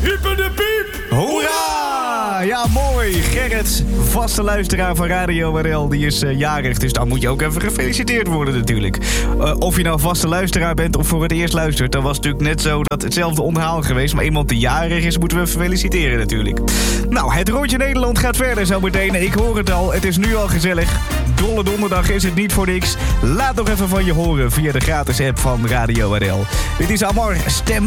Hippe de piep! Hoera! Ja, mooi. Gerrit, vaste luisteraar van Radio RL, die is jarig. Dus dan moet je ook even gefeliciteerd worden natuurlijk. Of je nou vaste luisteraar bent of voor het eerst luistert, dan was het natuurlijk net zo dat hetzelfde onthaal geweest. Maar iemand die jarig is, moeten we feliciteren natuurlijk. Nou, het Rondje Nederland gaat verder zo meteen. Ik hoor het al, het is nu al gezellig. Dolle donderdag is het niet voor niks. Laat nog even van je horen via de gratis app van Radio RL. Dit is Amor, stem